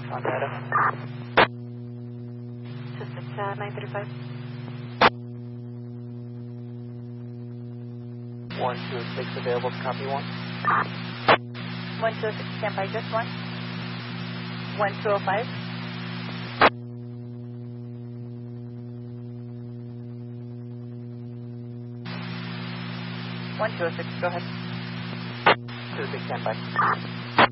on data. 935. 126 available to copy 1. 126, stand by, just 1. 1205. 126, go ahead. 26, stand by.